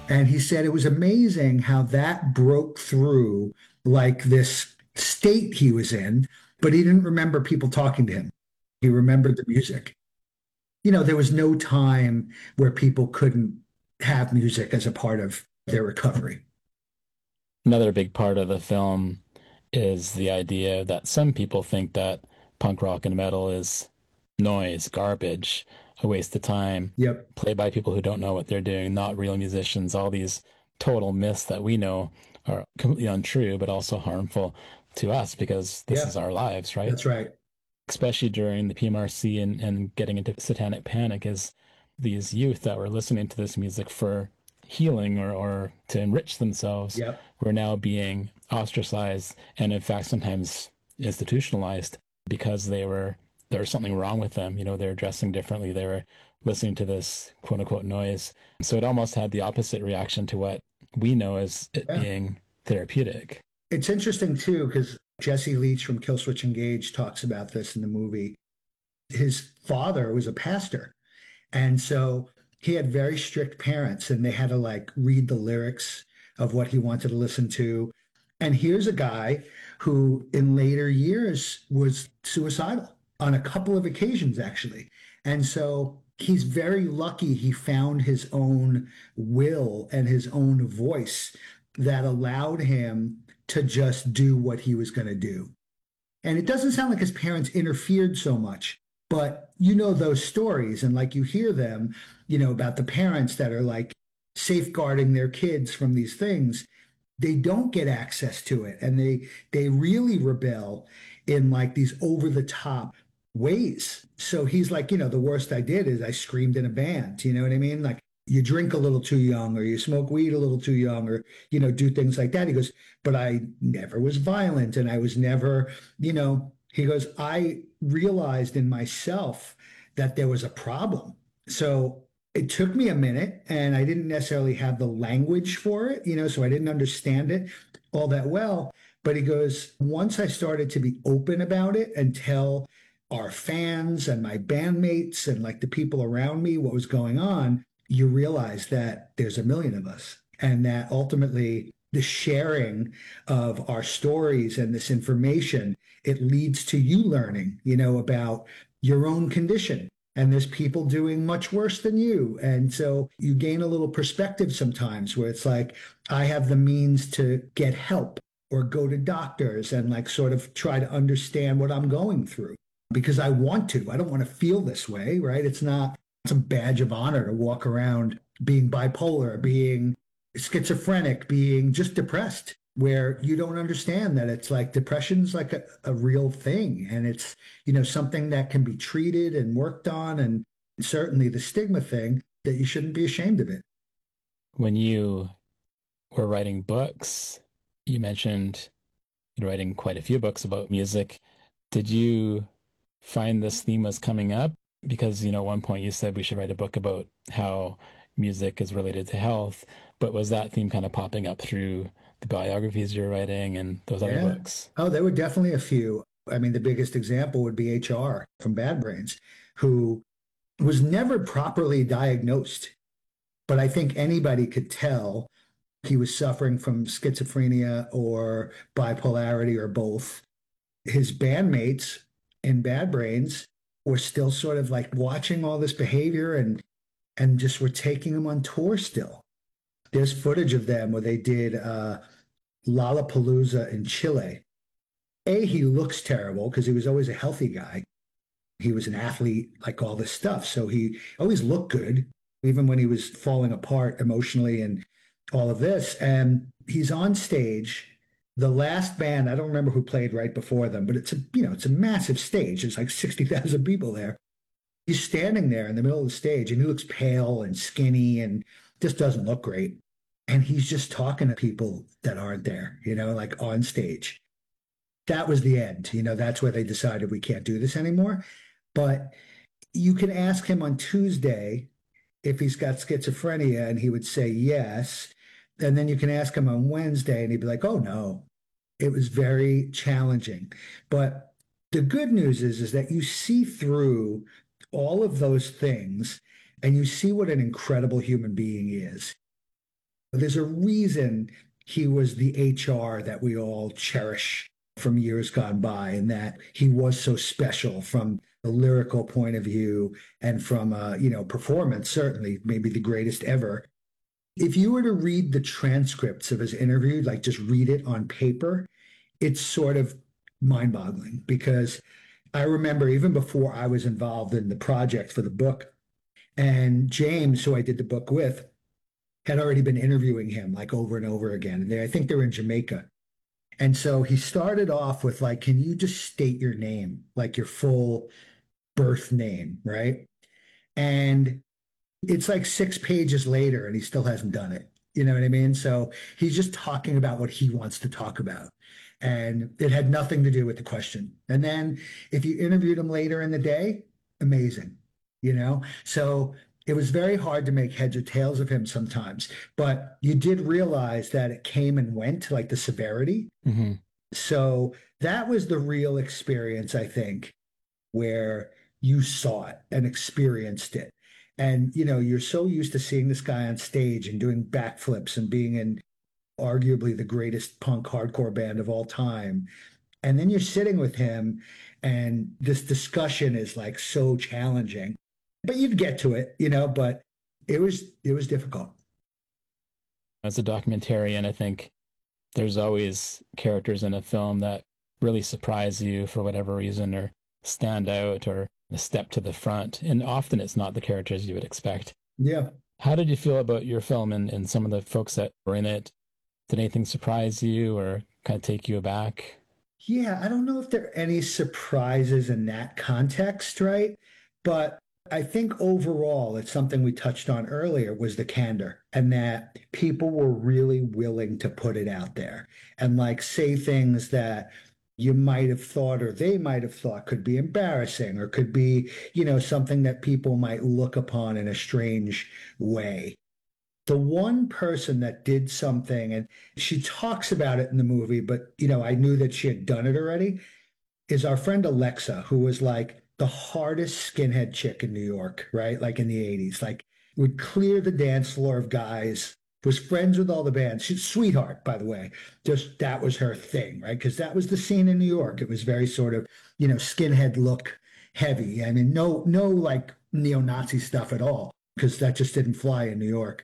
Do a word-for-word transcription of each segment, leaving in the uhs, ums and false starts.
And he said it was amazing how that broke through like this state he was in, but he didn't remember people talking to him. He remembered the music. You know, there was no time where people couldn't have music as a part of their recovery. Another big part of the film is the idea that some people think that punk rock and metal is noise, garbage, a waste of time, Yep. played by people who don't know what they're doing, not real musicians, all these total myths that we know are completely untrue, but also harmful to us because this is Yeah, our lives, right? that's right. Especially during the P M R C and, and getting into satanic panic, is these youth that were listening to this music for healing or, or to enrich themselves Yep. were now being ostracized and in fact sometimes institutionalized because they were there was something wrong with them. You know, they were dressing differently, they were listening to this quote unquote noise. So it almost had the opposite reaction to what we know as it Yeah. being therapeutic. It's interesting too, because Jesse Leach from Killswitch Engage talks about this in the movie. His father was a pastor. And so he had very strict parents, and they had to like read the lyrics of what he wanted to listen to. And here's a guy who, in later years, was suicidal on a couple of occasions, actually. And so he's very lucky he found his own will and his own voice that allowed him to just do what he was going to do. And it doesn't sound like his parents interfered so much, but you know those stories and like you hear them, you know, about the parents that are like safeguarding their kids from these things. They don't get access to it and they they really rebel in like these over the top ways. So he's like, you know, the worst I did is I screamed in a band. You know what I mean? Like you drink a little too young or you smoke weed a little too young or, you know, do things like that. He goes, but I never was violent and I was never, you know, he goes, I realized in myself that there was a problem. So it took me a minute and I didn't necessarily have the language for it, you know, so I didn't understand it all that well. But he goes, once I started to be open about it and tell our fans and my bandmates and like the people around me what was going on, you realize that there's a million of us and that ultimately the sharing of our stories and this information, it leads to you learning, you know, about your own condition and there's people doing much worse than you. And so you gain a little perspective sometimes where it's like, I have the means to get help or go to doctors and like sort of try to understand what I'm going through because I want to. I don't want to feel this way, right? It's not some badge of honor to walk around being bipolar, being schizophrenic, being just depressed where you don't understand that it's like depression's like a, a real thing and it's you know something that can be treated and worked on and certainly the stigma thing that you shouldn't be ashamed of it. When you were writing books, you mentioned you're writing quite a few books about music. Did you find this theme was coming up? Because, you know, at one point you said we should write a book about how music is related to health, but was that theme kind of popping up through the biographies you're writing and those other Yeah. books? Oh, there were definitely a few. I mean, the biggest example would be H R from Bad Brains, who was never properly diagnosed, but I think anybody could tell he was suffering from schizophrenia or bipolarity or both. His bandmates in Bad Brains were still sort of like watching all this behavior and and just were taking him on tour still. There's footage of them where they did uh, Lollapalooza in Chile. A, he looks terrible because he was always a healthy guy. He was an athlete, like all this stuff. So he always looked good, even when he was falling apart emotionally and all of this. And he's on stage. The last band, I don't remember who played right before them, but it's a, you know, it's a massive stage. There's like sixty thousand people there. He's standing there in the middle of the stage and he looks pale and skinny and just doesn't look great. And he's just talking to people that aren't there, you know, like on stage. That was the end. You know, that's where they decided we can't do this anymore. But you can ask him on Tuesday if he's got schizophrenia, and he would say yes. And then you can ask him on Wednesday, and he'd be like, oh, no, it was very challenging. But the good news is, is that you see through all of those things and you see what an incredible human being he is. There's a reason he was the H R that we all cherish from years gone by, and that he was so special from the lyrical point of view and from uh, you know, performance, certainly maybe the greatest ever. If you were to read the transcripts of his interview, like just read it on paper, it's sort of mind-boggling because I remember even before I was involved in the project for the book, and James, who I did the book with, had already been interviewing him like over and over again. And they, I think they were in Jamaica. And so he started off with like, can you just state your name, like your full birth name, right? And it's like six pages later and he still hasn't done it. You know what I mean? So he's just talking about what he wants to talk about. And it had nothing to do with the question. And then if you interviewed him later in the day, amazing, you know? So it was very hard to make heads or tails of him sometimes, but you did realize that it came and went, like the severity. Mm-hmm. So that was the real experience, I think, where you saw it and experienced it. And, you know, you're so used to seeing this guy on stage and doing backflips and being in arguably the greatest punk hardcore band of all time. And then you're sitting with him and this discussion is like so challenging, but you'd get to it, you know, but it was, it was difficult. As a documentarian, I think there's always characters in a film that really surprise you for whatever reason or stand out or a step to the front. And often it's not the characters you would expect. Yeah. How did you feel about your film and, and some of the folks that were in it? Did anything surprise you or kind of take you aback? Yeah, I don't know if there are any surprises in that context, right? But I think overall, it's something we touched on earlier was the candor and that people were really willing to put it out there and like say things that you might have thought or they might have thought could be embarrassing or could be, you know, something that people might look upon in a strange way. The one person that did something, and she talks about it in the movie, but, you know, I knew that she had done it already, is our friend Alexa, who was like the hardest skinhead chick in New York, right? Like in the eighties, like would clear the dance floor of guys, was friends with all the bands. She's a sweetheart, by the way. Just that was her thing, right? Because that was the scene in New York. It was very sort of, you know, skinhead look heavy. I mean, no, no like neo-Nazi stuff at all, because that just didn't fly in New York.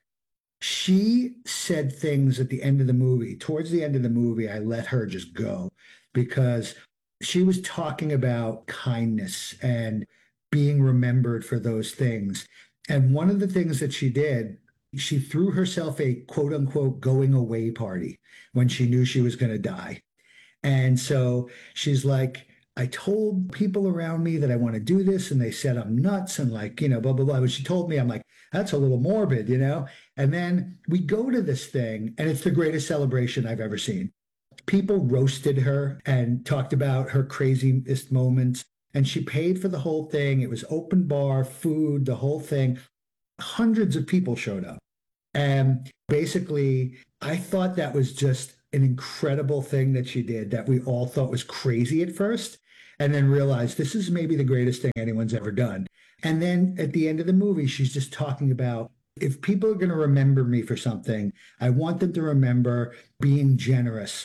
She said things at the end of the movie. Towards the end of the movie, I let her just go because she was talking about kindness and being remembered for those things. And one of the things that she did, she threw herself a quote unquote going away party when she knew she was going to die. And so she's like, I told people around me that I want to do this, and they said I'm nuts and like, you know, blah, blah, blah. When she told me, I'm like, that's a little morbid, you know? And then we go to this thing, and it's the greatest celebration I've ever seen. People roasted her and talked about her craziest moments, and she paid for the whole thing. It was open bar, food, the whole thing. Hundreds of people showed up. And basically, I thought that was just an incredible thing that she did that we all thought was crazy at first, and then realized this is maybe the greatest thing anyone's ever done. And then at the end of the movie, she's just talking about if people are going to remember me for something, I want them to remember being generous.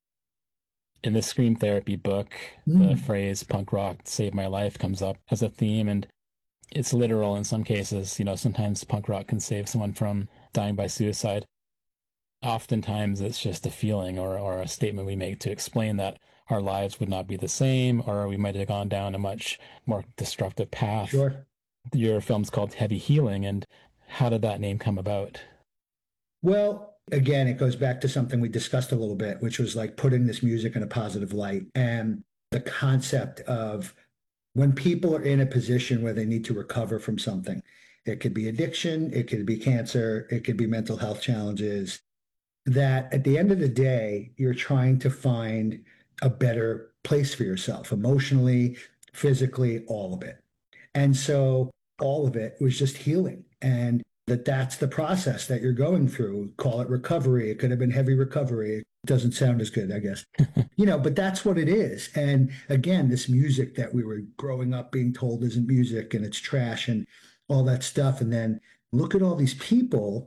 In the Scream Therapy book, Mm. the phrase punk rock saved my life comes up as a theme, and it's literal in some cases. You know, sometimes punk rock can save someone from dying by suicide. Oftentimes it's just a feeling or, or a statement we make to explain that our lives would not be the same, or we might have gone down a much more destructive path. Sure. Your film's called Heavy Healing, and how did that name come about? Well, again, it goes back to something we discussed a little bit, which was like putting this music in a positive light and the concept of when people are in a position where they need to recover from something. It could be addiction, it could be cancer, it could be mental health challenges, that at the end of the day, you're trying to find a better place for yourself emotionally, physically, all of it. And so all of it was just healing. And that that's the process that you're going through. Call it recovery. It could have been heavy recovery. It doesn't sound as good, I guess. You know, but that's what it is. And again, this music that we were growing up being told isn't music and it's trash and all that stuff. And then look at all these people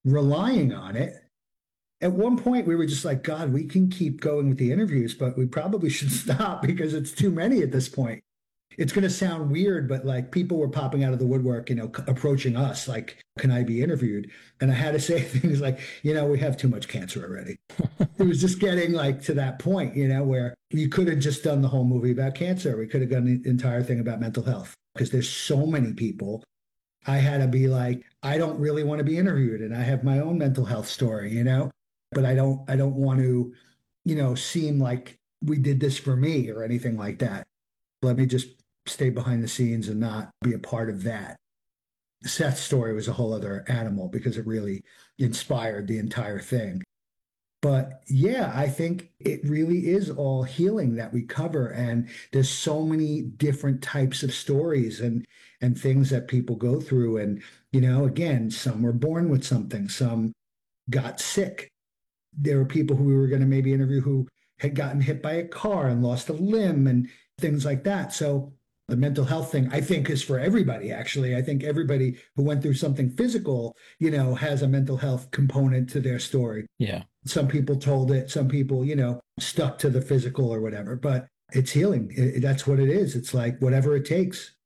relying on it. At one point, we were just like, God, we can keep going with the interviews, but we probably should stop because it's too many at this point. It's going to sound weird, but like people were popping out of the woodwork, you know, c- approaching us, like, can I be interviewed? And I had to say things like, you know, we have too much cancer already. It was just getting like to that point, you know, where you could have just done the whole movie about cancer. We could have done the entire thing about mental health because there's so many people. I had to be like, I don't really want to be interviewed, and I have my own mental health story, you know, but I don't, I don't want to, you know, seem like we did this for me or anything like that. Let me just stay behind the scenes and not be a part of that. Seth's story was a whole other animal because it really inspired the entire thing. But yeah, I think it really is all healing that we cover. And there's so many different types of stories and and things that people go through. And, you know, again, some were born with something, some got sick. There were people who we were going to maybe interview who had gotten hit by a car and lost a limb and things like that. So the mental health thing, I think, is for everybody, actually. I think everybody who went through something physical, you know, has a mental health component to their story. Yeah. Some people told it, some people, you know, stuck to the physical or whatever, but it's healing. It, that's what it is. It's like whatever it takes.